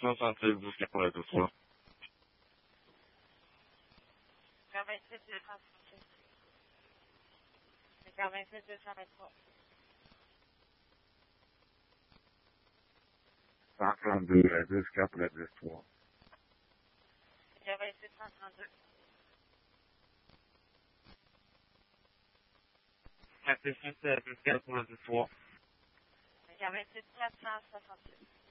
473 12 83. Permettez de transporter. 223. 132 10 83. Permettez 132. 476 10 83. Permettez 468.